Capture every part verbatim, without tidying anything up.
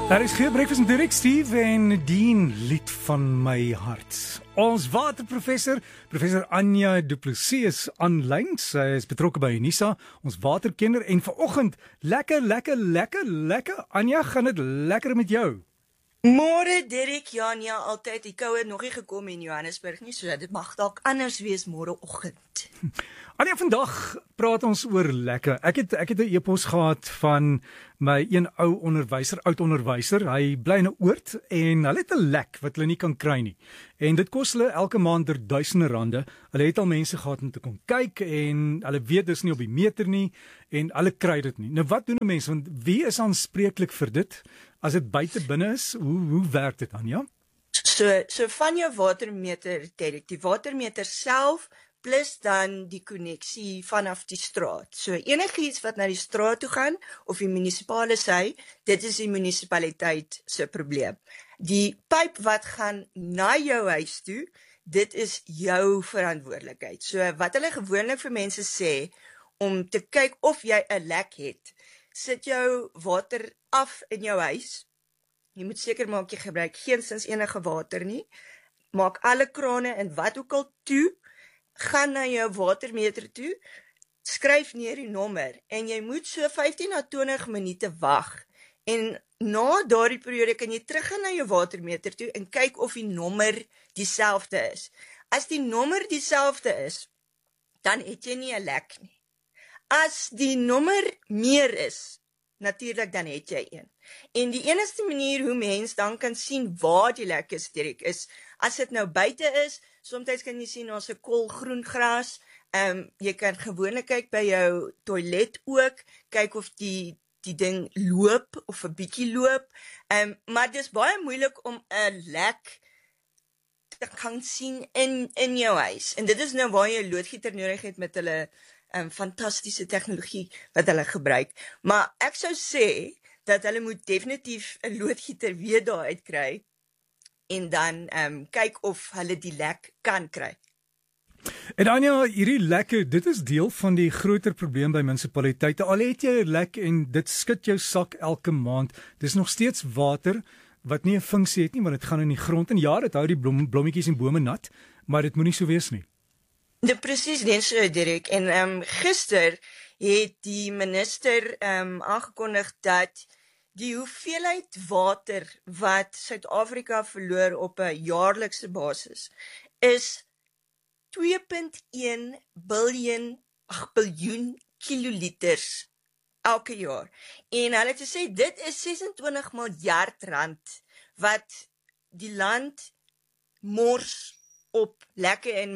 Daar is geen breakfast met Derek, Steve en Dean, lied van my hart. Ons waterprofessor, professor Anja Du Plessis is aanlyn. Sy is betrokke by Unisa, ons waterkenner. En vanoggend, lekker, lekker, lekker, lekker. Anja, gaan dit lekker met jou? Môre Derek, ja, ja, altyd. Die koue nog nie gekom in Johannesburg nie, so dit mag dalk anders wees môreoggend. Anja, vandag praat ons oor lekker. Ek het ek het 'n e-pos gehad van my een ou onderwyser, oud onderwyser. Hy bly in 'n oord en hulle het 'n lek wat hulle nie kan kry nie. En dit kos hulle elke maand er duisende rande. Hulle het al mense gehad om te kom kyk en hulle weet dis nie op die meter nie en hulle kry dit nie. Nou wat doen 'n mens? Want wie is aanspreeklik vir dit? As dit buite binne is, hoe hoe werk dit dan, ja? So so van jou watermeter, Derek, die watermeter self plus dan die koneksie vanaf die straat. So enigiets wat na die straat toe gaan of die munisipale sy, dit is die munisipaliteit se probleem. Die pyp wat gaan na jou huis toe, dit is jou verantwoordelikheid. So wat hulle gewoonlik vir mense sê om te kyk of jy 'n lek het, sit jou water af in jou huis. Jy moet seker maak jy gebruik geensins enige water nie. Maak alle krane en wat ook al toe. Gaan na jou watermeter toe, skryf neer die nommer en jy moet so vyftien na twintig minute wag. En na daardie periode kan jy teruggaan na jou watermeter toe en kyk of die nommer dieselfde is. As die nommer dieselfde is, dan het jy nie 'n lek nie. As die nommer meer is, natuurlik dan het jy een. En die enigste manier hoe mens dan kan sien waar die lek is, Derek, is as dit nou buite is. Soms kan jy sien ons 'n kol groen gras. Ehm um, jy kan gewoonlik kyk by jou toilet ook, kyk of die die ding loop of 'n bietjie loop. Ehm um, maar dis baie moeilik om 'n lek te kan sien in in jou huis. En dit is nou waar jy 'n loodgieter nodig het met hulle ehm um, fantastiese tegnologie wat hulle gebruik. Maar ek sou sê dat hulle moet definitief 'n loodgieter weer daar uitkry. En dan um, kyk of hulle die lek kan kry. En Anja, hierdie lekke, dit is deel van die groter probleem by munisipaliteite. Al het jy 'n lek en dit skud jou sak elke maand, dis nog steeds water wat nie 'n funksie het nie, want dit gaan in die grond. En ja, dit hou die blom, blommetjies en bome nat, maar dit moenie so wees nie. Dit presies net so, Derek. En um, gister het die minister um, aangekondig dat die hoeveelheid water wat Suid-Afrika verloor op 'n jaarlikse basis is twee komma een biljoen, ag biljoen kiloliters elke jaar. En hulle het gesê dit is ses en twintig miljard rand wat die land mors op lekke en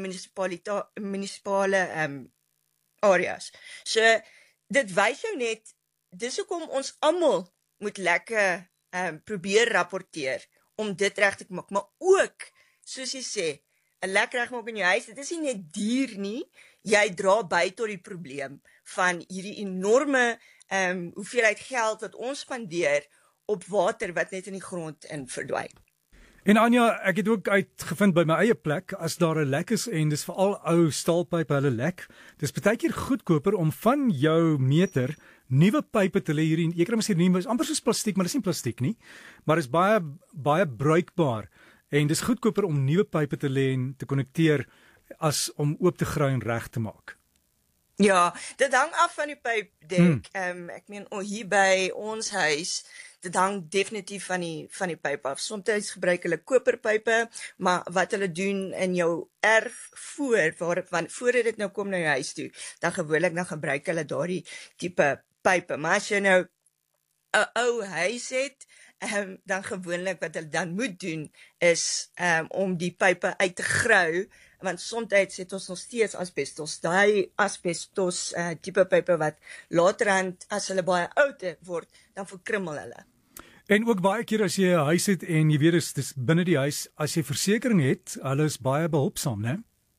munisipale um, areas. So dit wys jou net, dis hoekom ons almal moet lekker um, probeer rapporteer om dit reg te maak, maar ook, soos jy sê, 'n lek regmaak in jou huis, dit is nie net duur nie, jy dra by tot die probleem van hierdie enorme um, hoeveelheid geld wat ons spandeer op water wat net in die grond in verdwyn. En Anja, ek het ook uitgevind by my eie plek, as daar 'n lek is en dis veral ou staalpype hulle lek, dis baie keer goedkoper om van jou meter nuwe pype te lê hierin. Jy kan mos hier nie, is amper soos plastiek, maar dis nie plastiek nie, maar is baie baie bruikbaar en dis goedkoper om nuwe pype te lê en te konnekteer as om oop te graai en reg te maak. Ja, dit hang af van die pyp, Derek. Hmm. Um, ek meen, oh, hier by ons huis, dit hang definitief van die van die pyp af. Soms gebruik hulle koperpype, maar wat hulle doen in jou erf voor, waar want voordat dit nou kom na jou huis toe, dan gewoonlik dan gebruik hulle daardie tipe pype. Maar as jy nou 'n ou huis het, um, dan gewoonlik wat hulle dan moet doen is um, om die pype uit te grou, want soms het ons nog steeds asbestos, daai asbestos uh, tipe pype wat laterhand as hulle baie oud word, dan verkrummel hulle. En ook baie keer as jy 'n huis het en jy weet dis, dis binne die huis, as jy versekering het, hulle is baie behulpsaam, né?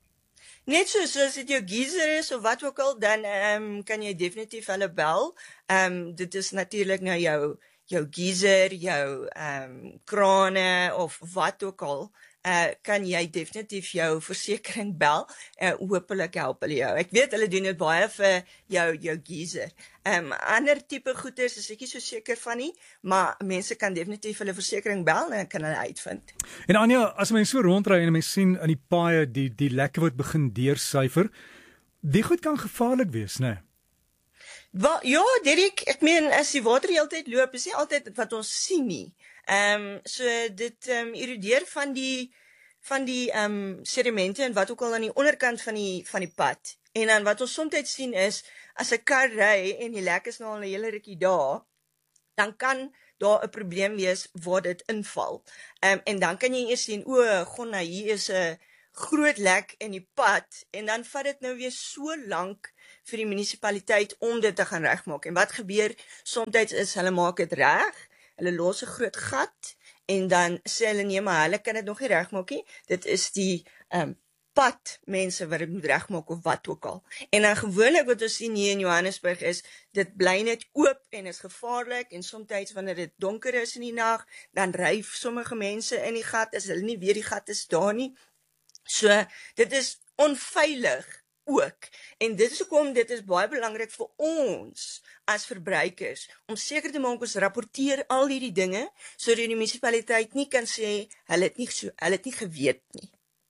Net so, so as dit jou geyser is of wat ook al, dan um, kan jy definitief hulle bel. Um, dit is natuurlik nou jou jou geyser, jou um, krane of wat ook al. uh, kan jy definitief jou versekering bel en uh, hopelik help hulle jou. Ek weet hulle doen dit baie vir jou jou geyser. Um, ander tipe goeders is ek nie so seker van nie, maar mense kan definitief hulle versekering bel en kan hulle uitvind. En Anja, as mense so rondry en mense sien in die paaie die die lekke wat begin deursyfer, die goed kan gevaarlik wees, né? Nee? Wel, ja, Derek, ek meen as die water die hele tyd loop, is nie altyd wat ons sien nie. Ehm um, so dit ehm um, erodeer van die van die ehm um, sedimente en wat ook al aan die onderkant van die van die pad. En dan wat ons soms sien is as 'n kar ry en die lek is nou al 'n hele rukkie daar, dan kan daar 'n probleem wees waar dit inval. Ehm um, en dan kan jy eers sien, o, gonna, hier is 'n groot lek in die pad en dan vat dit nou weer so lank vir die munisipaliteit om dit te gaan regmaak. En wat gebeur soms is hulle maak dit reg, hulle los 'n groot gat en dan sê hulle nee, maar hulle kan dit nog nie regmaak nie. Dit is die ehm um, pad mense wat dit moet regmaak of wat ook al. En dan gewoonlik wat ons sien hier in Johannesburg is dit bly net oop en is gevaarlik en soms wanneer dit donker is in die nag, dan ry sommige mense in die gat as hulle nie weet die gat is daar nie. So dit is onveilig ook. En dit is hoekom dit is baie belangrik vir ons as verbruikers om seker te maak ons rapporteer al hierdie dinge sodat die munisipaliteit nie kan sê hulle het nie so hulle het nie geweet nie.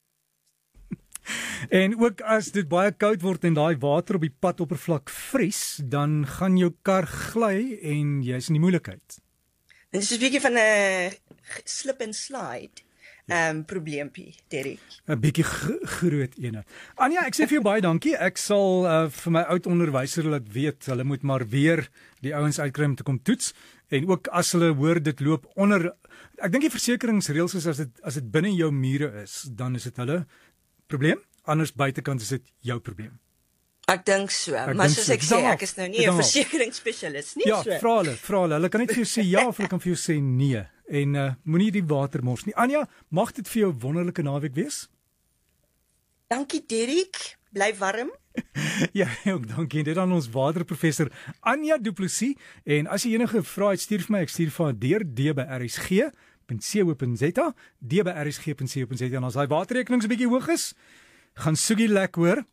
En ook as dit baie koud word en daai water op die padoppervlak vries, dan gaan jou kar gly en jy's in die moeilikheid. Dit is 'n bietjie van 'n slip and slide. Um, probleempie, Derek. 'n Bietjie groot ene. Anja, ek sê vir jou baie dankie. Ek sal uh, vir my oud onderwyser laat weet, hulle moet maar weer die ouens uitkry om te kom toets. En ook as hulle hoor dit loop onder, ek dink die versekeringsreëls is as dit as dit binne jou mure is, dan is dit hulle probleem. Anders buitekant is dit jou probleem. Ek dink so, ek maar dink soos so. ek sê, ek is nou nie 'n versekeringsspesialis nie. Ja, so. vra hulle, vra hulle. Hulle kan net vir jou sê ja of hulle kan vir jou sê nee. En uh, moenie die water mors nie. Anja, mag dit vir jou 'n wonderlike naweek wees? Dankie Derek, bly warm. Ja, ook dankie. Dit aan ons waterprofessor Anja Du Plessis. En as jy enige vrae het, stuur vir my. Ek stuur vir haar deur d by r s g punt co punt z a, d by r s g punt co punt z a. En as daai waterrekening so 'n bietjie hoog is, gaan soekie lek hoor.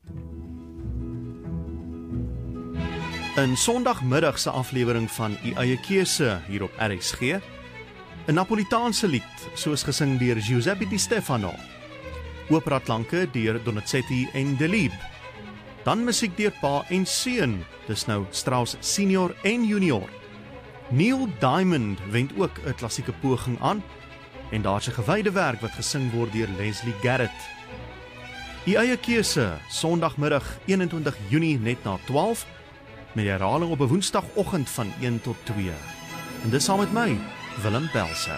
In Sondagmiddag se aflewering van U Eie Keuse hier op R S G, 'n Napolitaanse lied soos gesing deur Giuseppe Di Stefano, operaklanke deur Donizetti en Delibes, dan musiek deur pa en seun, dis nou Strauss senior en junior. Neil Diamond wend ook 'n klassieke poging aan en daar's 'n gewyde werk wat gesing word deur Leslie Garrett. U Eie Keuse, Sondagmiddag eenentwintig Junie net na twaalf, met herhaling op 'n Woensdagoggend van een tot twee. En dis saam met my, Willem Belser.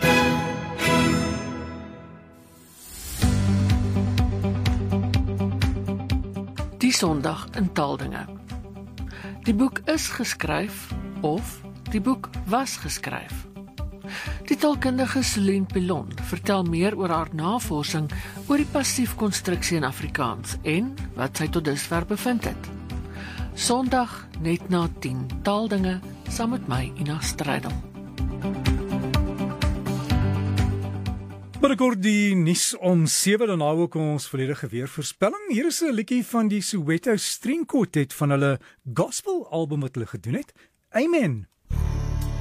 Die Sondag in Taaldinge. Die boek is geskryf of die boek was geskryf. Die taalkundige Celine Pilon vertel meer oor haar navorsing oor die passiefkonstruksie in Afrikaans en wat sy tot dusver bevind het. Sondag net na tien, Taaldinge, saam met my, Ina Strydom. Binnekort die nuus om sewe, dan hou ook ons volledige weervoorspelling. Hier is 'n liedjie van die Soweto String Quartet van hulle gospel album wat hulle gedoen het. Amen.